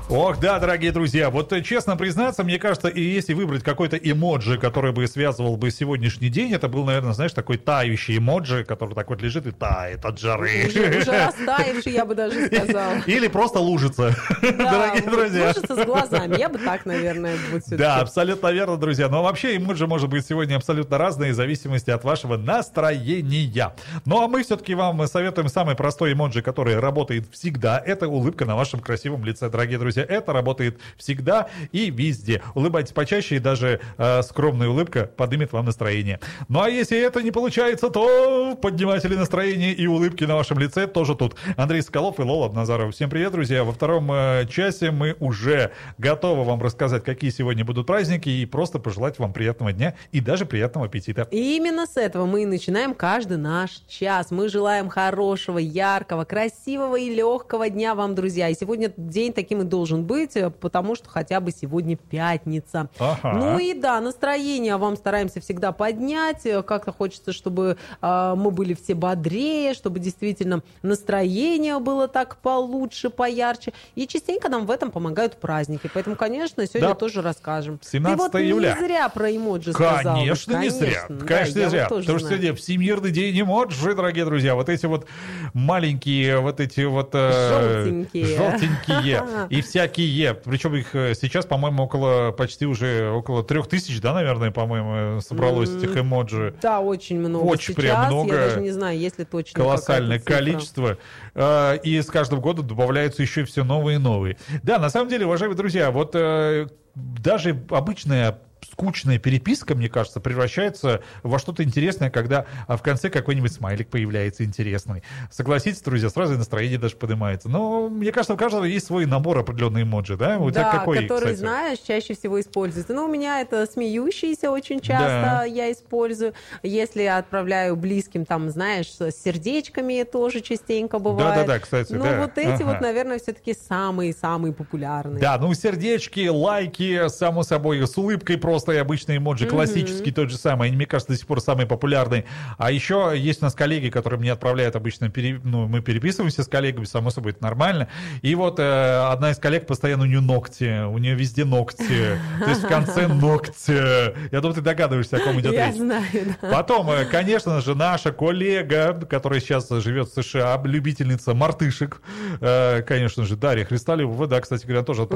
Ох, да, дорогие друзья, вот честно признаться, мне кажется, и если выбрать какой-то эмоджи, который бы связывал бы сегодняшний день, это был, наверное, знаешь, такой тающий эмоджи, который так вот лежит и тает от жары. Уже растаявший, я бы даже сказала. Или просто лужица, дорогие друзья. Лужица с глазами, я бы так, наверное, будет все-таки. Да, абсолютно верно, друзья. Но вообще эмоджи может быть сегодня абсолютно разные в зависимости от вашего настроения. Ну, а мы все-таки вам советуем самый простой эмоджи, который работает всегда. Это улыбка на вашем красивом лице, дорогие друзья. Это работает всегда и везде. Улыбайтесь почаще, и даже скромная улыбка поднимет вам настроение. Ну а если это не получается, то подниматели настроения и улыбки на вашем лице тоже тут. Андрей Соколов и Лола Назаров. Всем привет, друзья. Во втором часе мы уже готовы вам рассказать, какие сегодня будут праздники, и просто пожелать вам приятного дня и даже приятного аппетита. И именно с этого мы и начинаем каждый наш час. Мы желаем хорошего, яркого, красивого и легкого дня вам, друзья. И сегодня день таким и должен быть, потому что хотя бы сегодня пятница. Ага. Ну и да, настроение вам стараемся всегда поднять. Как-то хочется, чтобы мы были все бодрее, чтобы действительно настроение было так получше, поярче. И частенько нам в этом помогают праздники. Поэтому, конечно, сегодня тоже расскажем. 17 Ты июля. вот не зря про эмоджи сказал. Конечно, не зря. Конечно, не зря. Потому что сегодня Всемирный день эмоджи, дорогие друзья. Вот эти вот маленькие, вот эти вот желтенькие и всякие. Причем их сейчас, по-моему, почти уже около 3000, да, наверное, по-моему, собралось этих эмоджи. Да, очень много. Очень сейчас, прям много. Я даже не знаю, есть ли точно колоссальное количество. И с каждым годом добавляются еще все новые и новые. Да, на самом деле, уважаемые друзья, вот даже обычная скучная переписка, мне кажется, превращается во что-то интересное, когда в конце какой-нибудь смайлик появляется интересный. Согласитесь, друзья, сразу и настроение даже поднимается. Но мне кажется, у каждого есть свой набор определенной эмоджи, да? У тебя какой, который, кстати? знаешь, чаще всего используется. Ну, у меня это смеющиеся очень часто я использую. Если отправляю близким, там, знаешь, с сердечками тоже частенько бывает. Да-да-да, кстати, ну, вот эти вот, наверное, все-таки самые-самые популярные. Да, ну, сердечки, лайки, само собой, с улыбкой просто и обычные эмоджи, классический тот же самый, они, мне кажется, до сих пор самые популярные. А еще есть у нас коллеги, которые мне отправляют обычно, мы переписываемся с коллегами, само собой, это нормально. И вот одна из коллег постоянно, у нее везде ногти, то есть в конце ногти. Я думаю, ты догадываешься, о ком идет речь. Я знаю, да. Потом, конечно же, наша коллега, которая сейчас живет в США, любительница мартышек, конечно же, Дарья Христалева, да, кстати говоря, тоже отправляет